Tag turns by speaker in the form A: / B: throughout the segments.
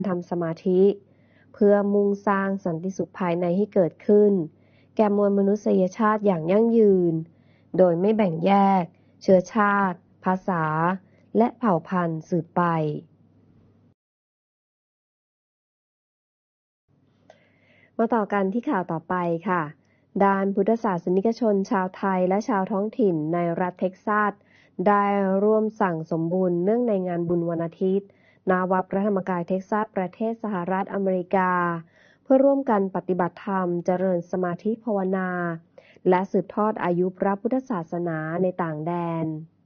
A: ทำสมาธิเพื่อมุ่งสร้างสันติสุขภายในให้เกิดขึ้นแก่มวลมนุษยชาติอย่างยั่งยืนโดยไม่แบ่งแยกเชื้อชาติภาษาและเผ่าพันธุ์สืบไปมาต่อกันที่ข่าวต่อไปค่ะด้านพุทธศาสนิกชนชาวไทยและชาวท้องถิ่นในรัฐเท็กซัสได้ร่วมสั่งสมบุญเนื่องในงานบุญวันอาทิตย์ณวัดพระธรรมกายเท็กซัสประเทศสหรัฐอเมริกาเพื่อร่วมกันปฏิบัติธรรมเจริญสมาธิภาวนาและสืบทอดอายุพระพุทธศาสนาในต่างแดน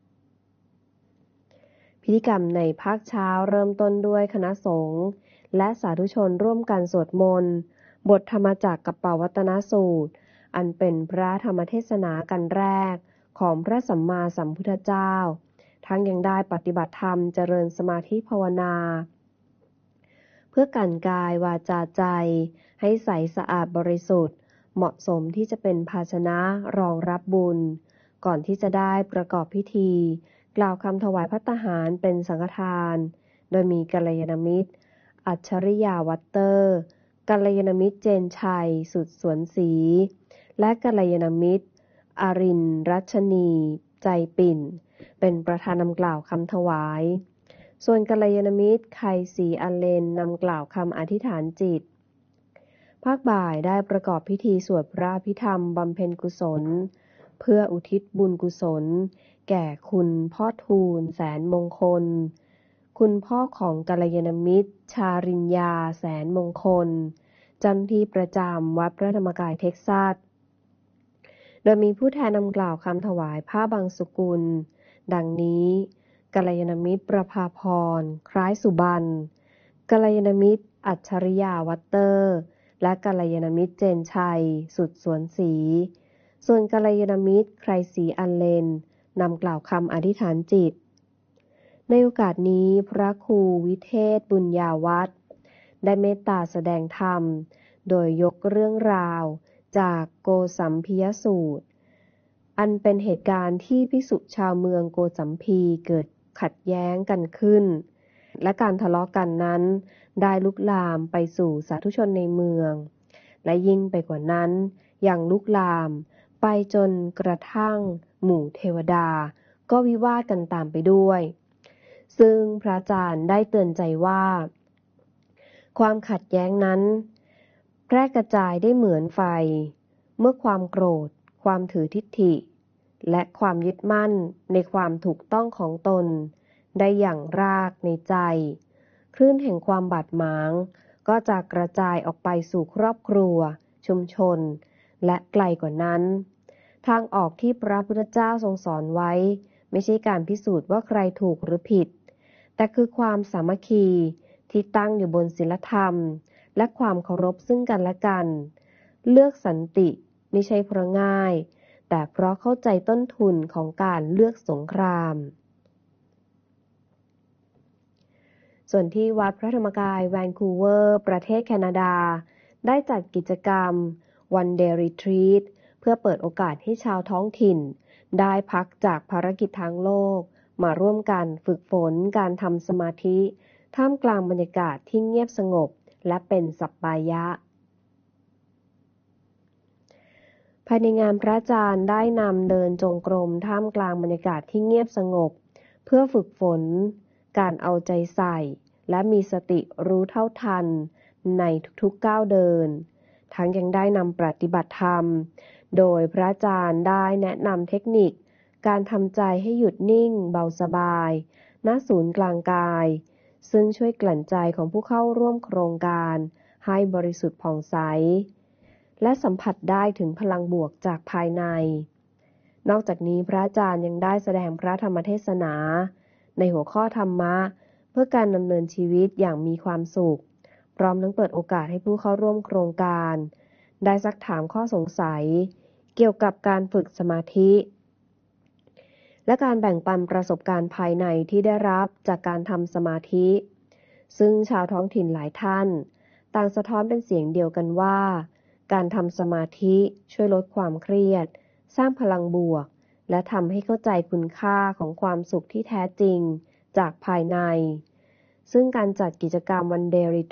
A: พิธีกรรมในภาคเช้าเริ่มต้นด้วยคณะสงฆ์และสาธุชนร่วมกันสวดมนต์บทธรรมจักรกับปวัตนสูตรอันเป็นพระธรรมเทศนากันแรกของพระสัมมาสัมพุทธเจ้าทั้งยังได้ปฏิบัติธรรมเจริญสมาธิภาวนาเพื่อกันกายวาจาใจให้ใสสะอาดบริสุทธิ์เหมาะสมที่จะเป็นภาชนะรองรับบุญก่อนที่จะได้ประกอบพิธีกล่าวคำถวายภัตตาหารเป็นสังฆทานโดยมีกัลยาณมิตรอัจฉริยาวัตเตอร์กัลยาณมิตรเจนชัยสุดสวนศรีและกัลยาณมิตรอารินรัชนีใจปิ่นเป็นประธานนำกล่าวคำถวายส่วนกัลยาณมิตรไคศรีอัลเลนนำกล่าวคำอธิษฐานจิตภาคบ่ายได้ประกอบพิธีสวดพระอภิธรรมบำเพ็ญกุศลเพื่ออุทิศบุญกุศลแก่คุณพ่อทูลแสนมงคลคุณพ่อของกัลยาณมิตรชาริญญาแสนมงคลเจ้าหน้าที่ประจำวัดพระธรรมกายเท็กซัสโดยมีผู้แทนนำกล่าวคำถวายผ้าบางสุกุลดังนี้กัลยาณมิตรประภาพรคล้ายสุบรรณกัลยาณมิตรอัจฉริยาวัตเตอร์และกัลยาณมิตรเจนชัยสุดสวนศรีส่วนกัลยาณมิตรไคศรีอัลเลนนำกล่าวคำอธิษฐานจิตในโอกาสนี้พระครูวิเทศบุญญาวัฒน์ได้เมตตาแสดงธรรมโดยยกเรื่องราวจากโกสัมพียสูตรอันเป็นเหตุการณ์ที่ภิกษุชาวเมืองโกสัมพีเกิดขัดแย้งกันขึ้นและการทะเลาะกันนั้นได้ลุกลามไปสู่สาธุชนในเมืองและยิ่งไปกว่านั้นยังลุกลามไปจนกระทั่งหมู่เทวดาก็วิวาทกันตามไปด้วยซึ่งพระอาจารย์ได้เตือนใจว่าความขัดแย้งนั้นแพร่กระจายได้เหมือนไฟเมื่อความโกรธความถือทิฏฐิและความยึดมั่นในความถูกต้องของตนได้อย่างรากในใจคลื่นแห่งความบาดหมางก็จะกระจายออกไปสู่ครอบครัวชุมชนและไกลกว่านั้นทางออกที่พระพุทธเจ้าทรงสอนไว้ไม่ใช่การพิสูจน์ว่าใครถูกหรือผิดแต่คือความสามัคคีที่ตั้งอยู่บนศีลธรรมและความเคารพซึ่งกันและกันเลือกสันติไม่ใช่เพราะง่ายแต่เพราะเข้าใจต้นทุนของการเลือกสงครามส่วนที่วัดพระธรรมกายแวนคูเวอร์ประเทศแคนาดาได้จัดกิจกรรม One Day Retreat เพื่อเปิดโอกาสให้ชาวท้องถิ่นได้พักจากภารกิจทางโลกมาร่วมกันฝึกฝนการทำสมาธิท่ามกลางบรรยากาศที่เงียบสงบและเป็นสัปปายะภายในงานพระอาจารย์ได้นำเดินจงกรมท่ามกลางบรรยากาศที่เงียบสงบเพื่อฝึกฝนการเอาใจใส่และมีสติรู้เท่าทันในทุกๆก้าวเดินทั้งยังได้นำปฏิบัติธรรมโดยพระอาจารย์ได้แนะนำเทคนิคการทำใจให้หยุดนิ่งเบาสบายณศูนย์กลางกายซึ่งช่วยกลั่นใจของผู้เข้าร่วมโครงการให้บริสุทธิ์ผ่องใสและสัมผัสได้ถึงพลังบวกจากภายในนอกจากนี้พระอาจารย์ยังได้แสดงพระธรรมเทศนาในหัวข้อธรรมะเพื่อการดำเนินชีวิตอย่างมีความสุขพร้อมทั้งเปิดโอกาสให้ผู้เข้าร่วมโครงการได้ซักถามข้อสงสัยเกี่ยวกับการฝึกสมาธิและการแบ่งปันประสบการณ์ภายในที่ได้รับจากการทำสมาธิซึ่งชาวท้องถิ่นหลายท่านต่างสะท้อนเป็นเสียงเดียวกันว่าการทำสมาธิช่วยลดความเครียดสร้างพลังบวกและทำให้เข้าใจคุณค่าของความสุขที่แท้จริงจากภายในซึ่งการจัดกิจกรรม One Day Retreat